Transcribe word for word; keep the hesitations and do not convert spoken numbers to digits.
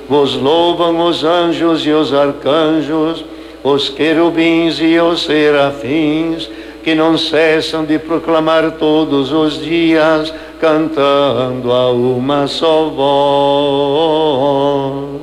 vos louvam os anjos e os arcanjos, os querubins e os serafins, que não cessam de proclamar todos os dias, cantando a uma só voz.